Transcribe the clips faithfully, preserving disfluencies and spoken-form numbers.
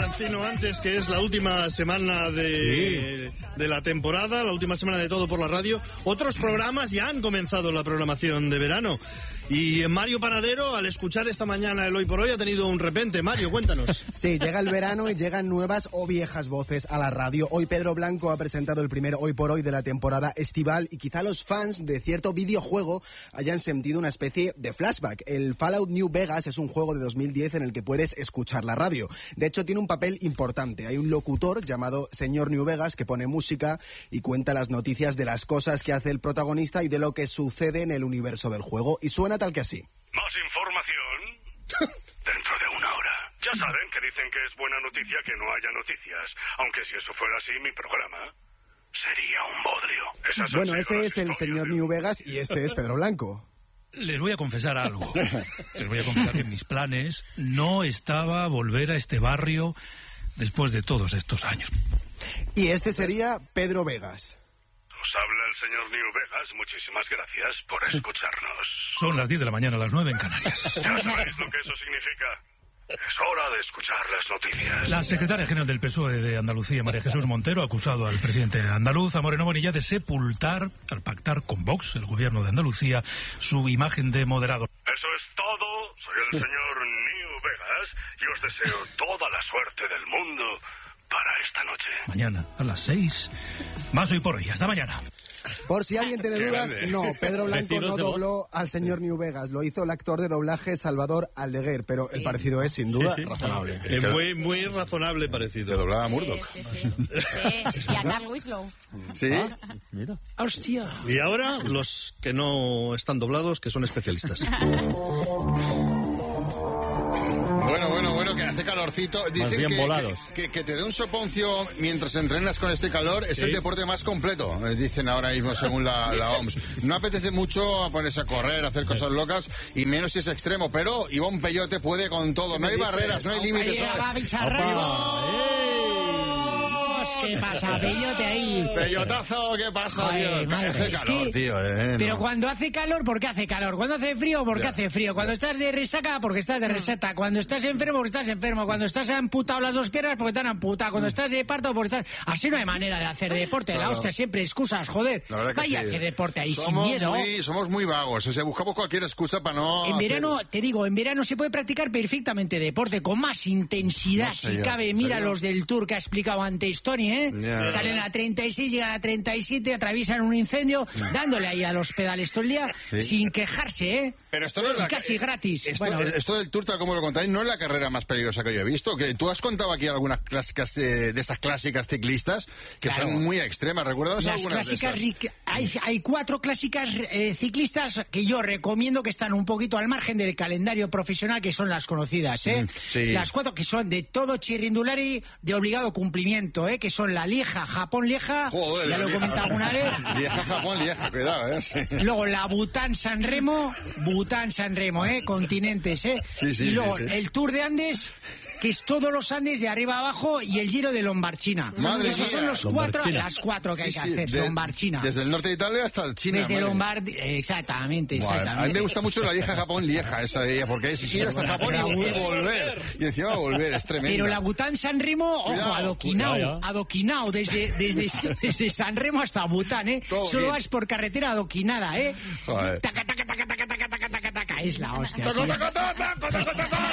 Cancino antes, que es la última semana de, sí. de la temporada, la última semana de Todo por la Radio. Otros programas ya han comenzado la programación de verano. Y Mario Panadero, al escuchar esta mañana el Hoy por Hoy, ha tenido un repente. Mario, cuéntanos. Sí, llega el verano y llegan nuevas o viejas voces a la radio. Hoy Pedro Blanco ha presentado el primer Hoy por Hoy de la temporada estival y quizá los fans de cierto videojuego hayan sentido una especie de flashback. El Fallout New Vegas es un juego de dos mil diez en el que puedes escuchar la radio. De hecho, tiene un papel importante. Hay un locutor llamado Señor New Vegas que pone música y cuenta las noticias de las cosas que hace el protagonista y de lo que sucede en el universo del juego. Y suena tal que así. ¿Más información? Dentro de una hora. Ya saben que dicen que es buena noticia que no haya noticias. Aunque si eso fuera así, mi programa sería un bodrio. Esas bueno, ese es el Señor New Vegas y este es Pedro Blanco. Les voy a confesar algo. Les voy a confesar que en mis planes no estaba volver a este barrio después de todos estos años. Y este sería Pedro Vegas. Os habla el señor New Vegas. Muchísimas gracias por escucharnos. Son las diez de la mañana, las nueve en Canarias. Ya sabéis lo que eso significa. Es hora de escuchar las noticias. La secretaria general del P S O E de Andalucía, María Jesús Montero, ha acusado al presidente andaluz, a Moreno Bonilla, de sepultar, al pactar con Vox, el gobierno de Andalucía, su imagen de moderado. Eso es todo. Soy el señor New Vegas y os deseo toda la suerte del mundo para esta noche. Mañana a las seis. Más Hoy por Hoy. Hasta mañana. Por si alguien tiene dudas, no, Pedro Blanco no dobló al señor New Vegas, lo hizo el actor de doblaje Salvador Aldeguer, pero el parecido es sin duda sí, sí, razonable. Sí. Es muy, muy razonable parecido. Que doblaba a Murdoch. Sí, sí, sí. Sí, y a Carl Winslow. Sí. Ah, mira. Hostia. Y ahora los que no están doblados, que son especialistas. Bueno, bueno, bueno, que hace calorcito. Dicen que, que, que, que te dé un soponcio mientras entrenas con este calor es sí. el deporte más completo, dicen ahora mismo según la, la O M S. No apetece mucho ponerse a correr, a hacer cosas locas, y menos si es extremo, pero Ivonne Pellote puede con todo. No hay barreras, no hay límites. ¿Qué pasa, Pellote ahí? Pellotazo, ¿qué pasa, Joder, tío? Hace es calor, que, tío, eh, Pero no. cuando hace calor, ¿por qué hace calor? Cuando hace frío, ¿por qué ya. hace frío? Cuando estás de resaca, porque estás de resaca. Cuando estás enfermo, porque estás enfermo. Cuando estás amputado las dos piernas, porque te han amputado. Cuando estás de parto, porque estás... Así no hay manera de hacer deporte. Claro. La hostia, siempre excusas, joder. Vaya, sí. que deporte ahí, somos sin miedo. Muy, somos muy vagos, o sea, buscamos cualquier excusa para no... En hacer... verano, te digo, en verano se puede practicar perfectamente deporte, con más intensidad, no sé, si cabe. Mira los del Tour que ha explicado antes Tony, ¿eh? Yeah. Salen a treinta y seis, llegan a treinta y siete, atraviesan un incendio, yeah. dándole ahí a los pedales todo el día, sí. sin quejarse, ¿eh? Pero esto no es la... casi gratis. Esto, bueno, esto del Tour, tal como lo contáis, no es la carrera más peligrosa que yo he visto. Que tú has contado aquí algunas clásicas eh, de esas clásicas ciclistas que claro. son muy extremas. ¿Recuerdas Las algunas clásicas, de esas? Hay, hay cuatro clásicas eh, ciclistas que yo recomiendo, que están un poquito al margen del calendario profesional, que son las conocidas, ¿eh? Mm, sí. Las cuatro que son de todo chirrindulari, de obligado cumplimiento, ¿eh? Que son la Lieja, Japón-Lieja, Joder, ya lo he comentado alguna vez. Lieja, Japón, Lieja, cuidado, ¿eh? Sí. Luego la Bután-San Remo, Bután-San Remo, ¿eh? Continentes, ¿eh? Sí, sí, y luego sí, sí. el Tour de Andes, que es todos los Andes de arriba a abajo, y el Giro de Lombarchina. Madre Esos mía. son los cuatro, las cuatro que sí, hay que sí, hacer, de, Lombarchina. Desde el norte de Italia hasta China. Desde Lombardia, exactamente, exactamente. Bueno, a mí me gusta mucho la Lieja Japón Lieja, esa de ella, porque es ir hasta Japón y, y volver. Y encima volver, es tremendo. Pero la Bután San Remo, ojo, cuidado, adoquinao, cuidado. adoquinao, desde, desde, desde San Remo hasta Bután, ¿eh? Todo Solo bien. Vas por carretera adoquinada, ¿eh? Joder. Taca, taca, taca, taca, taca, taca, taca, taca, es la hostia. Taca, taca, taca, taca,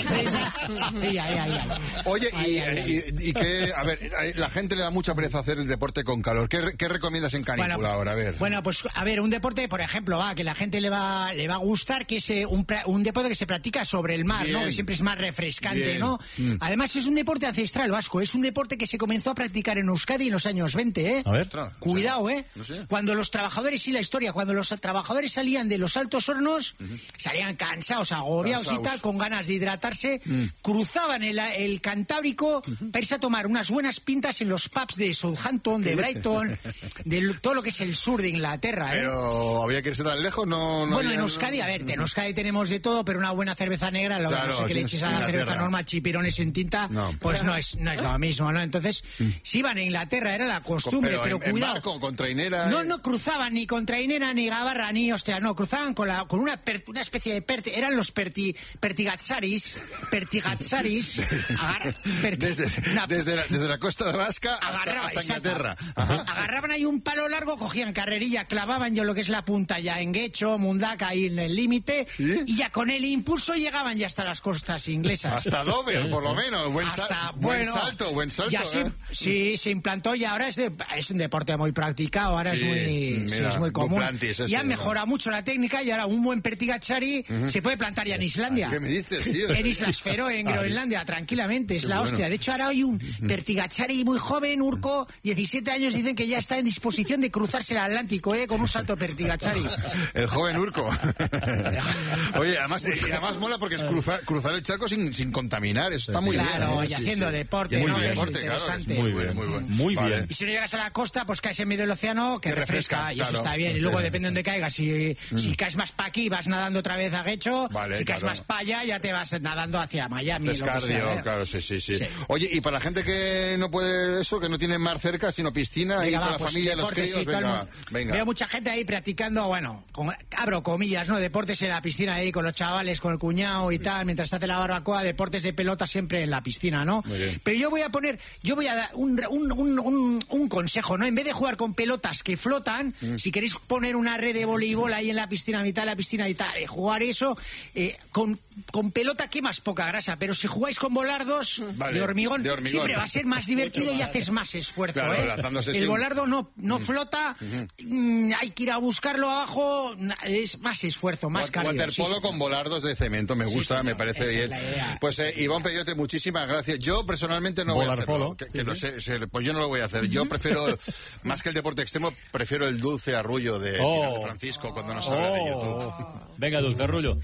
taca. Oye, y, y, y que, a ver, la gente le da mucha pereza hacer el deporte con calor. ¿Qué, qué recomiendas en canícula bueno, ahora? A ver. Bueno, pues, a ver, un deporte, por ejemplo, va, que la gente le va, le va a gustar, que es eh, un, un deporte que se practica sobre el mar, bien. ¿no? Que siempre es más refrescante, bien. ¿no? Mm. Además, es un deporte ancestral vasco, es un deporte que se comenzó a practicar en Euskadi en los años veinte, ¿eh? A ver. Cuidado, ¿eh? No sé. Cuando los trabajadores, sí, la historia, cuando los trabajadores salían de los altos hornos, uh-huh. salían cansados, agobiados cansados. y tal, con ganas de hidratarse, mm. cruzaban el, el Cantábrico uh-huh. para irse a tomar unas buenas pintas en los pubs de Southampton, de Brighton, de todo lo que es el sur de Inglaterra, ¿eh? Pero había que irse tan lejos, no... no bueno, había, en Euskadi, no... a ver, en Euskadi tenemos de todo, pero una buena cerveza negra, lo claro, no sé que le eches a la cerveza normal chipirones en tinta, no, pues no es, no es lo mismo, ¿no? Entonces, mm. si iban a Inglaterra, era la costumbre, pero, pero en, cuidado. En barco, con trainera... No, no cruzaban ni con trainera, ni gabarra, ni, hostia, no, cruzaban con la con una, per, una especie de perti, eran los perti, pertigatsaris, pertigatsaris, agar, perti, desde, una, desde, la, desde la costa de Alaska hasta, hasta Inglaterra. Ajá. Agarraban ahí un palo largo, cogían carrerilla, clavaban yo lo que es la punta ya en Guecho, Mundaka, ahí en el límite, ¿sí? Y ya con el impulso llegaban ya hasta las costas inglesas. Hasta Dover, por lo menos. Buen, hasta, sal, bueno, buen salto, buen salto. Ya ¿eh? se, sí, se implantó y ahora es, de, es un deporte muy practicado, ahora sí, es muy, mira, sí, es muy común. Duplantis, ese, y ha mejorado mucho la técnica y ahora un buen pertigachari uh-huh. se puede plantar ya en Islandia. ¿Qué me dices, tío? En Islas Feroe, en Groenlandia, tranquilamente, es Qué la bueno. hostia. De hecho, ahora hay un pertigachari muy joven, Urco, diecisiete años, dicen que ya está en disposición de cruzarse el Atlántico, ¿eh? Con un salto pertigachari. El joven Urco. Oye, además, y además mola porque es cruzar, cruzar el charco sin, sin contaminar, eso está muy claro, bien. Claro, ¿eh? y sí, haciendo sí. deporte, muy ¿no? Bien, es deporte, interesante. Claro, es muy bien, muy bien. Muy vale. bien. Y si no llegas a la costa, pues caes en medio del océano, que, que refresca, refresca, y eso claro. está bien. Y luego depende de dónde caigas. Si, mm. si caes más para aquí, vas nadando otra vez a Guecho. Vale, si caes claro. más para allá, ya te vas nadando hacia Miami. Es cardio, sea, ¿eh? Claro, sí, sí, sí, sí. Oye, y para la gente que no puede eso, que no tiene mar cerca, sino piscina, venga, y va, con la pues familia y los críos, sí, venga, venga. Veo mucha gente ahí practicando, bueno, con, abro comillas, ¿no? Deportes en la piscina ahí con los chavales, con el cuñado y tal, mientras se hace la barbacoa, deportes de pelota siempre en la piscina, ¿no? Pero yo voy a poner, yo voy a dar un, un, un, un, un consejo, ¿no? En vez de jugar con pelotas que flotan, mm. si queréis poner una red de voleibol ahí en la piscina, a mitad de la piscina y tal, y jugar eso, eh, con, con pelota quemas poca grasa, pero si jugáis con volardos vale, de, hormigón, de hormigón, siempre va a ser más divertido y haces más esfuerzo, claro, ¿eh? El sin... volardo no, no mm. flota, mm. hay que ir a buscarlo abajo, es más esfuerzo, más cardio. Waterpolo sí, con volardos de cemento, me gusta, sí, me parece bien. Pues eh, Iván Peyote, muchísimas gracias. Yo personalmente no voy a hacerlo, que, que sí, lo sé, sé, pues yo no lo voy a hacer. Yo prefiero, más que el deporte extremo, prefiero el dulce arrullo de, oh. de Francisco cuando nos habla oh. de YouTube. Venga, dulce arrullo.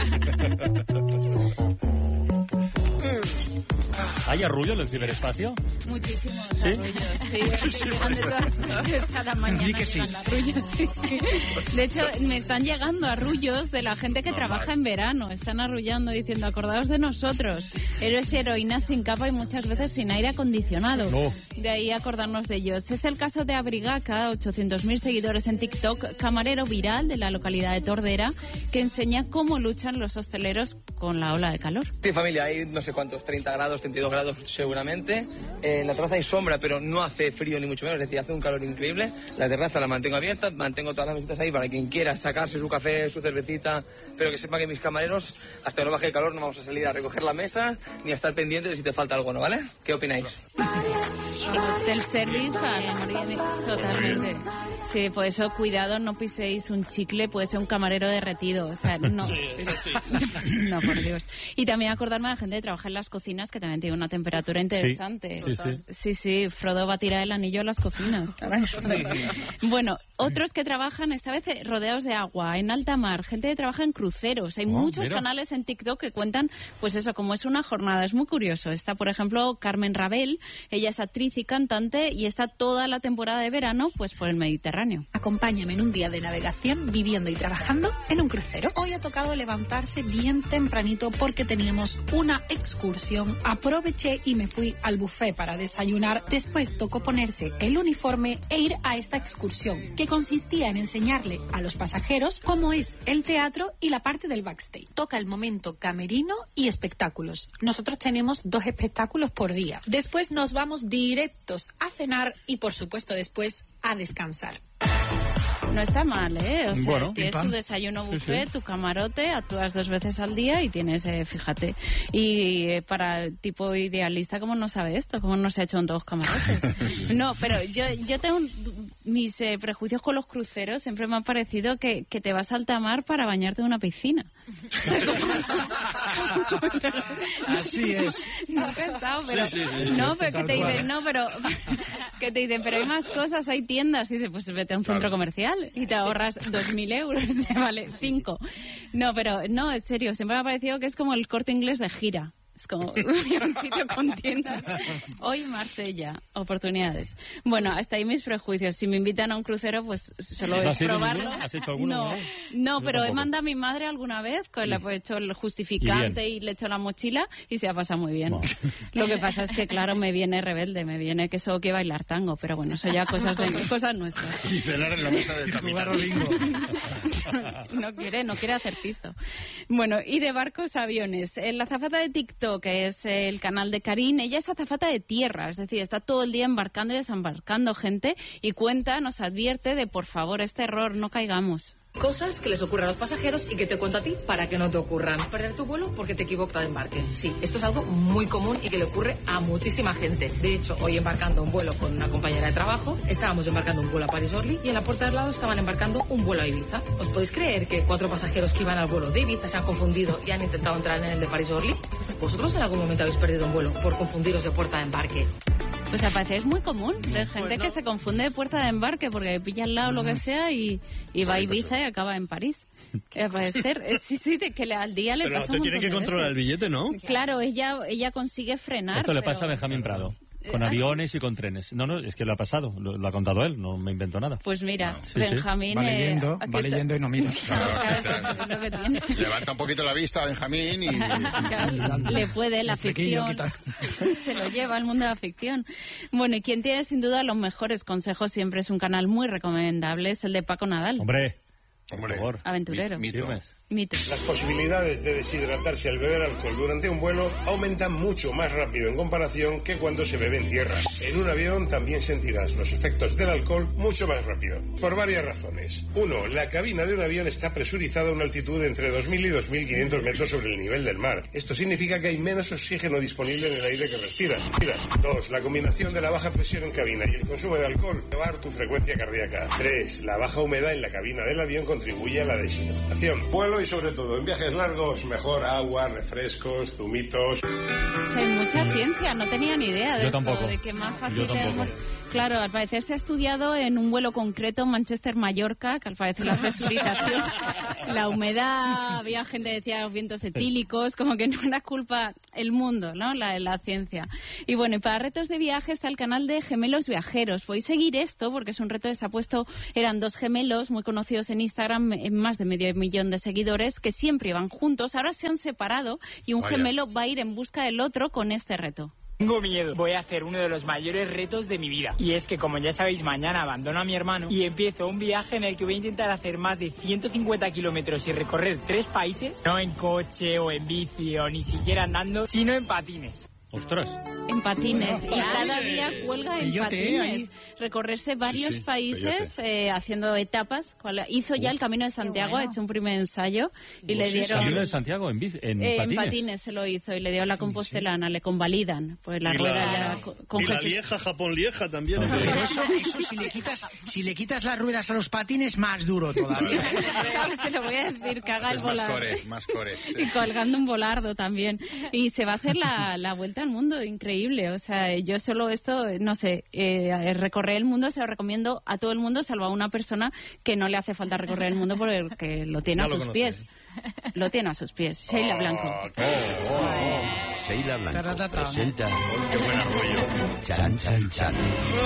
¿Hay arrullo en el ciberespacio? Muchísimos ¿Sí? arrullos, sí. Llegan de todas flores cada mañana. Que sí. Arrullos, sí, sí. De hecho, me están llegando arrullos de la gente que no, trabaja vale. en verano. Están arrullando diciendo, acordaos de nosotros. Héroes y heroínas sin capa y muchas veces sin aire acondicionado. No. De ahí acordarnos de ellos. Es el caso de Abrigaca, ochocientos mil seguidores en TikTok, camarero viral de la localidad de Tordera, que enseña cómo luchan los hosteleros con la ola de calor. Sí, familia, hay no sé cuántos, treinta grados, treinta y dos grados seguramente. Eh, en la terraza hay sombra, pero no hace frío ni mucho menos, es decir, hace un calor increíble. La terraza la mantengo abierta, mantengo todas las mesitas ahí para quien quiera sacarse su café, su cervecita, pero que sepa que mis camareros, hasta que no baje el calor, no vamos a salir a recoger la mesa ni a estar pendientes de si te falta algo, ¿no? ¿Vale? ¿Qué opináis? Self-service para la morir totalmente. Sí, por eso cuidado, no piséis un chicle, puede ser un camarero derretido, o sea, no. Sí, sí. No, por Dios. Y también acordarme de la gente que trabaja en las cocinas, que también tiene una temperatura interesante. Sí, sí, sí. Sí, sí, Frodo va a tirar el anillo a las cocinas. Bueno, otros que trabajan esta vez rodeados de agua, en alta mar, gente que trabaja en cruceros. Hay oh, muchos mira. canales en TikTok que cuentan, pues eso, como es una jornada. Es muy curioso. Está, por ejemplo, Carmen Rabel. Ella es actriz y cantante y está toda la temporada de verano, pues por el Mediterráneo. Acompáñame en un día de navegación viviendo y trabajando en un crucero. Hoy ha tocado levantarse bien tempranito porque teníamos una excursión. Aproveché y me fui al buffet para desayunar. Después tocó ponerse el uniforme e ir a esta excursión, que consistía en enseñarle a los pasajeros cómo es el teatro y la parte del backstage. Toca el momento camerino y espectáculos. Nosotros tenemos dos espectáculos por día. Después nos vamos directos a cenar y, por supuesto, después a descansar. No está mal, ¿eh? O sea, bueno, tienes tu desayuno buffet, sí, sí. tu camarote, actúas dos veces al día y tienes, eh, fíjate. Y eh, para el tipo idealista, ¿cómo no sabe esto? ¿Cómo no se ha hecho en dos camarotes? No, pero yo, yo tengo un, mis eh, prejuicios con los cruceros. Siempre me ha parecido que, que te vas a alta mar para bañarte en una piscina. Así es. Nunca he estado, pero... Sí, sí, sí, no, sí, pero que te dicen, no, pero... que te dicen, pero hay más cosas, hay tiendas. Y dices, pues vete a un centro claro. comercial y te ahorras dos mil euros, te vale cinco. No, pero no, en serio, siempre me ha parecido que es como el Corte Inglés de gira. Es como un sitio con tiendas. Hoy Marsella, oportunidades. Bueno, hasta ahí mis prejuicios. Si me invitan a un crucero, pues solo ¿No es probarlo. ¿Has hecho alguno? No, no, pero he mandado a mi madre alguna vez, que le he hecho el justificante y, y le he hecho la mochila y se ha pasado muy bien. Bueno. Lo que pasa es que, claro, me viene rebelde, me viene que solo que bailar tango, pero bueno, eso ya cosas de cosas nuestras. Y cenar en la mesa del capitán. No quiere, no quiere hacer pisto. Bueno, y de barcos a aviones. La azafata de TikTok, que es el canal de Karin, ella es azafata de tierra, es decir, está todo el día embarcando y desembarcando gente y cuenta, nos advierte de, por favor, este error, no caigamos. Cosas que les ocurren a los pasajeros y que te cuento a ti para que no te ocurran. Perder tu vuelo porque te equivocas de embarque. Sí, esto es algo muy común y que le ocurre a muchísima gente. De hecho, hoy embarcando un vuelo con una compañera de trabajo, estábamos embarcando un vuelo a París-Orly y en la puerta del lado estaban embarcando un vuelo a Ibiza. ¿Os podéis creer que cuatro pasajeros que iban al vuelo de Ibiza se han confundido y han intentado entrar en el de París-Orly? ¿Vosotros en algún momento habéis perdido un vuelo por confundiros de puerta de embarque? Pues al parecer es muy común, de gente pues no. que se confunde de puerta de embarque porque pilla al lado lo que sea y, y va a Ibiza y acaba en París. Al parecer, sí, sí, de que al día le pero pasa un montón de veces. Pero te tiene que controlar el billete, ¿no? Claro, ella ella consigue frenar. Esto le pero... pasa a Benjamín Prado. Con aviones y con trenes. No, no, es que lo ha pasado, lo, lo ha contado él, no me invento nada. Pues mira, no. sí, Benjamín... Sí. Va leyendo, eh, va leyendo y no mira. Claro, claro, es lo que tiene. Levanta un poquito la vista a Benjamín y... Claro, le puede, la ficción. Se lo lleva al mundo de la ficción. Bueno, y quien tiene sin duda los mejores consejos, siempre es un canal muy recomendable, es el de Paco Nadal. Hombre, Hombre, por favor. Aventurero. Mito. Mito. Las posibilidades de deshidratarse al beber alcohol durante un vuelo aumentan mucho más rápido en comparación que cuando se bebe en tierra. En un avión también sentirás los efectos del alcohol mucho más rápido, por varias razones. Uno, la cabina de un avión está presurizada a una altitud de entre dos mil y dos mil quinientos metros sobre el nivel del mar. Esto significa que hay menos oxígeno disponible en el aire que respiras. Dos, la combinación de la baja presión en cabina y el consumo de alcohol elevar tu frecuencia cardíaca. Tres, la baja humedad en la cabina del avión contribuye a la deshidratación. Vuelo y sobre todo en viajes largos, mejor agua, refrescos, zumitos. Sí, hay mucha ciencia, no tenía ni idea de Yo esto, tampoco. de que más fácil Yo tampoco. es... Claro, al parecer se ha estudiado en un vuelo concreto, Manchester-Mallorca, que al parecer la presurización, la humedad, había gente que decía los vientos etílicos, como que no era culpa el mundo, ¿no? La, la ciencia. Y bueno, y para retos de viaje está el canal de Gemelos Viajeros. Podéis seguir esto porque es un reto que se ha puesto, eran dos gemelos muy conocidos en Instagram, en más de medio millón de seguidores, que siempre iban juntos, ahora se han separado y un Vaya. gemelo va a ir en busca del otro con este reto. Tengo miedo. Voy a hacer uno de los mayores retos de mi vida. Y es que, como ya sabéis, mañana abandono a mi hermano y empiezo un viaje en el que voy a intentar hacer más de ciento cincuenta kilómetros y recorrer tres países. No en coche o en bici o ni siquiera andando, sino en patines. Ostras. En patines. Y cada día cuelga en Peyote, patines. ahí. Recorrerse varios Sí, sí, países eh, haciendo etapas. Cual- Hizo ya el Camino de Santiago, bueno. ha hecho un primer ensayo y Oh, le sí, dieron... ¿Camino de Santiago en, bici, en Eh, patines? en patines se lo hizo y le dio la compostelana, le convalidan. Pues la Y rueda la- ya co- con y la Jesús. Lieja, Japón-Lieja también. es Pero verdad. eso, eso si le quitas, si le quitas las ruedas a los patines, más duro todavía. Se lo voy a decir, caga el Es más volar. core, más core. sí. Y colgando un volardo también. Y se va a hacer la, la vuelta al mundo, increíble. O sea, yo solo esto, no sé, eh, recorrer el mundo se lo recomiendo a todo el mundo, salvo a una persona que no le hace falta recorrer el mundo porque lo tiene Ya a lo sus conoce. pies. Lo tiene a sus pies. Sheila Blanco. Oh, qué- Sheila Blanco Taratata. presenta qué buen arroyo. Chan Chan Chan.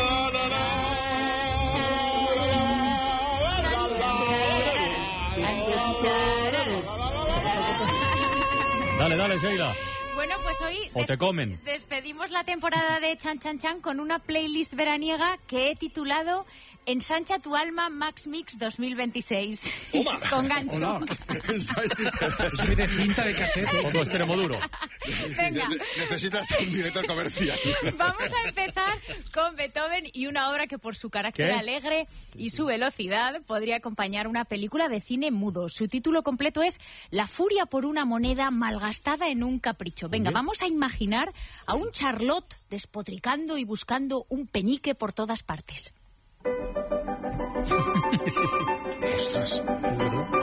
Dale, dale, Sheila. Bueno, pues hoy O te comen. despedimos la temporada de Chan Chan Chan con una playlist veraniega que he titulado Ensancha tu alma Max Mix dos mil veintiséis. Con gancho. Hola. Soy de cinta de cassette. Pongo extremo duro. Venga. Ne- Necesitas un director comercial. Vamos a empezar con Beethoven y una obra que por su carácter ¿Qué? alegre y su velocidad podría acompañar una película de cine mudo. Su título completo es La furia por una moneda malgastada en un capricho. Venga, vamos a imaginar a un Charlotte despotricando y buscando un penique por todas partes. Ostras.